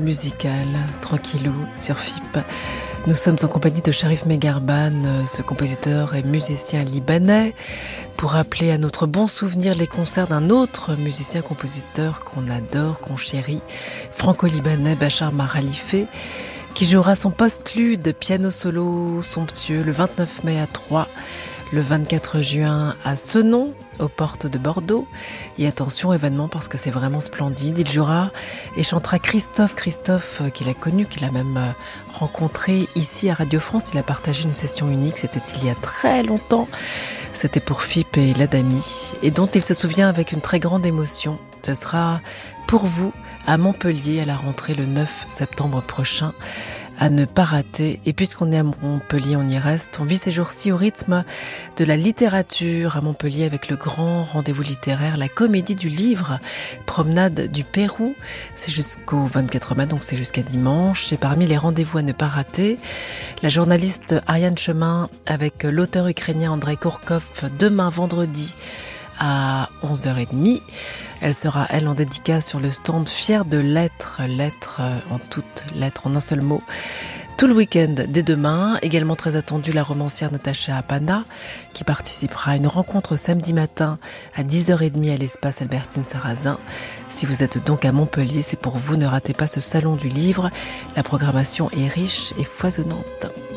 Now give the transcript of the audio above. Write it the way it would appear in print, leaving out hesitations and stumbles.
musical, tranquillou, sur FIP. Nous sommes en compagnie de Sharif Megharban, ce compositeur et musicien libanais, pour rappeler à notre bon souvenir les concerts d'un autre musicien-compositeur qu'on adore, qu'on chérit, franco-libanais Bachar Maralifé, qui jouera son postlude piano solo somptueux le 29 mai à Troyes, le 24 juin à Senon, aux portes de Bordeaux. Et attention, événement, parce que c'est vraiment splendide. Il jouera et chantera Christophe, qu'il a connu, qu'il a même rencontré ici à Radio France. Il a partagé une session unique, c'était il y a très longtemps. C'était pour FIP et l'Adami, et dont il se souvient avec une très grande émotion. Ce sera pour vous à Montpellier à la rentrée le 9 septembre prochain, à ne pas rater. Et puisqu'on est à Montpellier, on y reste. On vit ces jours-ci au rythme de la littérature à Montpellier avec le grand rendez-vous littéraire, la Comédie du Livre, promenade du Pérou. C'est jusqu'au 24 mai, donc c'est jusqu'à dimanche. Et parmi les rendez-vous à ne pas rater, la journaliste Ariane Chemin avec l'auteur ukrainien Andrei Kourkov demain vendredi à 11h30. Elle sera, elle, en dédicace sur le stand Fière de l'être, lettres en toutes lettres, en un seul mot. Tout le week-end, dès demain, également très attendue la romancière Natacha Apana, qui participera à une rencontre samedi matin à 10h30 à l'espace Albertine Sarrazin. Si vous êtes donc à Montpellier, c'est pour vous, ne ratez pas ce salon du livre. La programmation est riche et foisonnante.